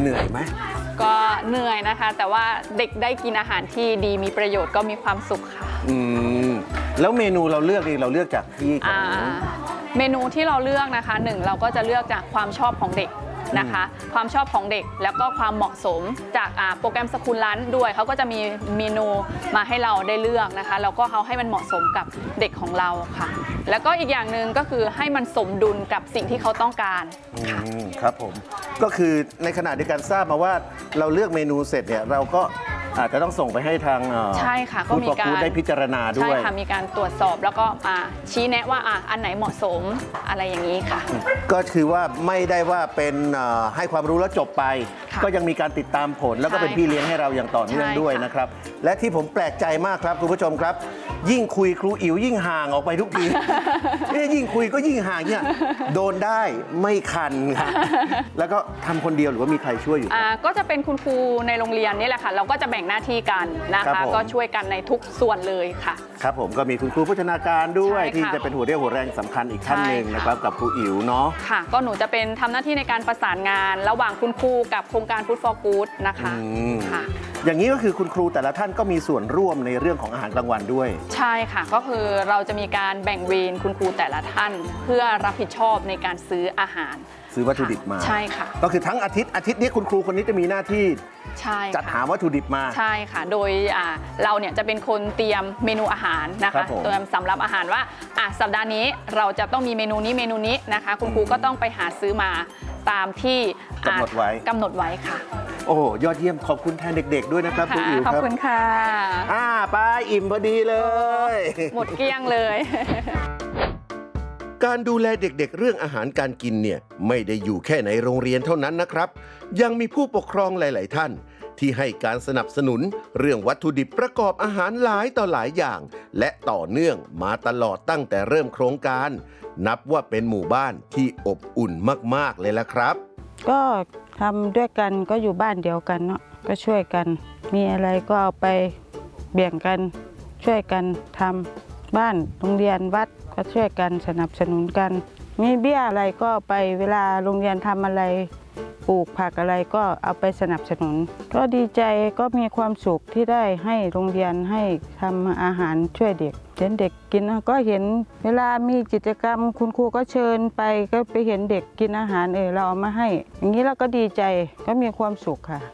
เหนื่อยไหมก็เหนื่อยนะคะแต่ว่าเด็กได้กินอาหารที่ดีมีประโยชน์ก็มีความสุขค่ะแล้วเมนูเราเลือกจากที่ของเมนูที่เราเลือกนะคะ1เราก็จะเลือกจากความชอบของเด็กนะคะความชอบของเด็กแล้วก็ความเหมาะสมจากโปรแกรมสคูลลันช์ด้วยเขาก็จะมีเมนูมาให้เราได้เลือกนะคะแล้วก็เอาให้มันเหมาะสมกับเด็กของเราค่ะแล้วก็อีกอย่างหนึ่งก็คือให้มันสมดุลกับสิ่งที่เขาต้องการครับผมก็คือในขณะเดียวกันทราบมาว่าเราเลือกเมนูเสร็จเนี่ยเราก็อาจจะต้องส่งไปให้ทางใช่ค่ะก็มีการได้พิจารณาด้วยใช่ค่ะมีการตรวจสอบแล้วก็ชี้แนะว่าอันไหนเหมาะสมอะไรอย่างนี้ค่ะก็คือว่าไม่ได้ว่าเป็นให้ความรู้แล้วจบไปก็ยังมีการติดตามผลแล้วก็เป็นพี่เลี้ยงให้เราอย่างต่อเนื่องด้วยนะครับและที่ผมแปลกใจมากครับคุณผู้ชมครับยิ่งคุยครูอิ๋วยิ่งห่างออกไปทุกทียิ่งคุยก็ยิ่งห่างเนี่ยโดนได้ไม่คันครับแล้วก็ทำคนเดียวหรือว่ามีใครช่วยอยู่ก็จะเป็นคุณครูในโรงเรียนนี่แหละค่ะเราก็จะแบ่งหน้าที่กันนะคะก็ช่วยกันในทุกส่วนเลยค่ะครับผมก็มีคุณครูพัฒนาการด้วยที่จะเป็นหัวเรี่ยวหัวแรงสำคัญอีกท่านหนึ่งนะครับกับครูอิ๋วเนาะค่ะก็หนูจะเป็นทำหน้าที่ในการประสานงานระหว่างคุณครูกับโครงการ Food for Good นะคะค่ะอย่างนี้ก็คือคุณครูแต่ละท่านก็มีส่วนร่วมในเรื่องของอาหารกลางวันด้วยใช่ค่ะก็คือเราจะมีการแบ่งเวรคุณครูแต่ละท่านเพื่อรับผิดชอบในการซื้ออาหารซื้อวัตถุดิบมาใช่ค่ะก็คือทั้งอาทิตย์นี้คุณครูคนนี้จะมีหน้าที่จัดหาวัตถุดิบมาใช่ค่ะโดยเราเนี่ยจะเป็นคนเตรียมเมนูอาหารนะคะเตรียมสำรับอาหารว่าสัปดาห์นี้เราจะต้องมีเมนูนี้นะคะคุณครูก็ต้องไปหาซื้อมาตามที่กำหนดไว้ค่ะโอ้ยอดเยี่ยมขอบคุณแทนเด็กๆด้วยนะครับครูอิ๋วครับขอบคุณค่ะไปอิ่มพอดีเลยหมดเกลี้ยงเลยการดูแลเด็กๆเรื่องอาหารการกินเนี่ยไม่ได้อยู่แค่ในโรงเรียนเท่านั้นนะครับยังมีผู้ปกครองหลายๆท่านที่ให้การสนับสนุนเรื่องวัตถุดิบประกอบอาหารหลายต่อหลายอย่างและต่อเนื่องมาตลอดตั้งแต่เริ่มโครงการนับว่าเป็นหมู่บ้านที่อบอุ่นมากๆเลยละครับก็ทำด้วยกันก็อยู่บ้านเดียวกันเนาะก็ช่วยกันมีอะไรก็เอาไปแบ่งกันช่วยกันทำบ้านโรงเรียนวัดก็ช่วยกันสนับสนุนกันมีเบี้ยอะไรก็ไปเวลาโรงเรียนทำอะไรปลูกผักอะไรก็เอาไปสนับสนุนก็ดีใจก็มีความสุขที่ได้ให้โรงเรียนให้ทำอาหารช่วยเด็กเห็นเด็กกินก็เห็นเวลามีกิจกรรมคุณครูก็เชิญไปก็ไปเห็นเด็กกินอาหารเราเอามาให้อย่างนี้เราก็ดีใจก็มีความสุขค่ะ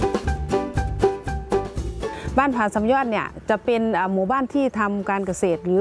บ้านผาสำยอดเนี่ยจะเป็นหมู่บ้านที่ทำการเกษตรหรือ